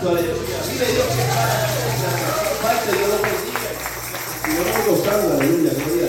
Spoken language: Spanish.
santo, aleluya. Vive Dios que para. Padre, Dios lo bendiga. Y vamos a gozar, aleluya. Gloria